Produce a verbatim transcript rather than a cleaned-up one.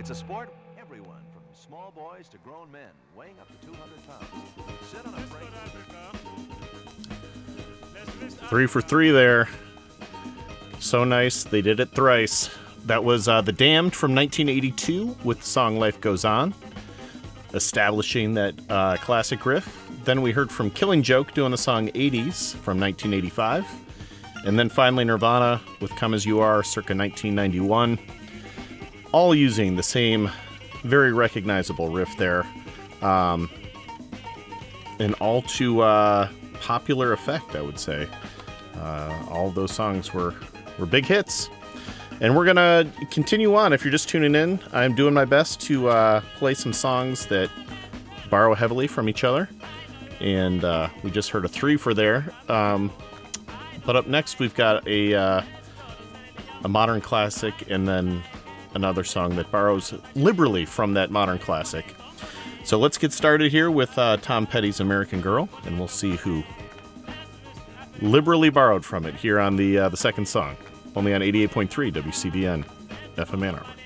It's a sport everyone, from small boys to grown men, weighing up to two hundred pounds. Sit on a break. Three for three there. So nice. They did it thrice. That was uh, The Damned from nineteen eighty-two with the song Life Goes On, establishing that uh, classic riff. Then we heard from Killing Joke doing the song eighties from nineteen eighty-five. And then finally Nirvana with Come As You Are circa nineteen ninety-one. All using the same very recognizable riff there. Um, an all too uh, popular effect, I would say. Uh, all of those songs were, were big hits. And we're going to continue on. If you're just tuning in, I'm doing my best to uh, play some songs that borrow heavily from each other. And uh, we just heard a three for there. Um, but up next, we've got a uh, a modern classic and then another song that borrows liberally from that modern classic. So let's get started here with uh, Tom Petty's American Girl, and we'll see who liberally borrowed from it here on the uh, the second song, only on eighty-eight point three W C B N F M Ann Arbor.